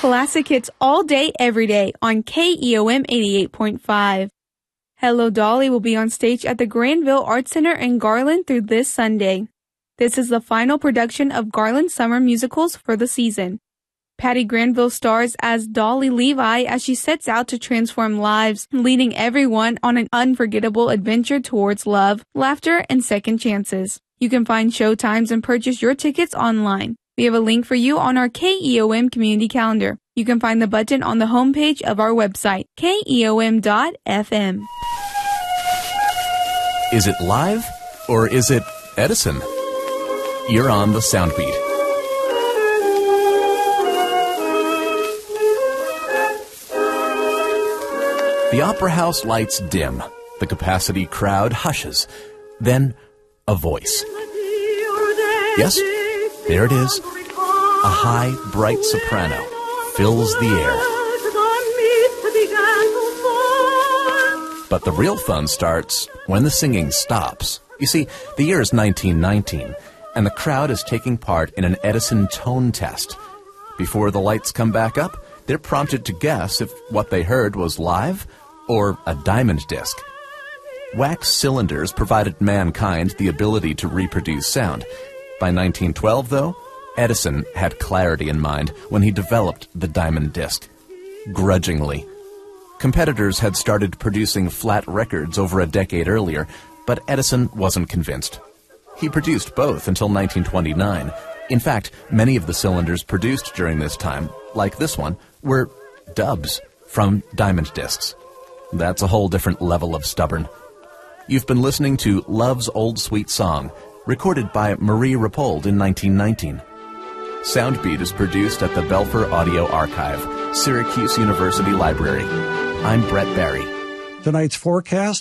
Classic hits all day, every day on KEOM 88.5. Hello Dolly will be on stage at the Granville Arts Center in Garland through this Sunday. This is the final production of Garland's summer musicals for the season. Patty Granville stars as Dolly Levi as she sets out to transform lives, leading everyone on an unforgettable adventure towards love, laughter, and second chances. You can find show times and purchase your tickets online. We have a link for you on our KEOM community calendar. You can find the button on the homepage of our website, keom.fm. Is it live or is it Edison? You're on the Soundbeat. The Opera House lights dim. The capacity crowd hushes. Then, a voice. Yes, there it is. A high, bright soprano fills the air. But the real fun starts when the singing stops. You see, the year is 1919, and the crowd is taking part in an Edison tone test. Before the lights come back up, they're prompted to guess if what they heard was live or a diamond disc. Wax cylinders provided mankind the ability to reproduce sound. By 1912, though, Edison had clarity in mind when he developed the diamond disc. Grudgingly. Competitors had started producing flat records over a decade earlier, but Edison wasn't convinced. He produced both until 1929. In fact, many of the cylinders produced during this time, like this one, were dubs from diamond discs. That's a whole different level of stubborn. You've been listening to Love's Old Sweet Song, recorded by Marie Rappold in 1919. Soundbeat is produced at the Belfer Audio Archive, Syracuse University Library. I'm Brett Barry. Tonight's forecast: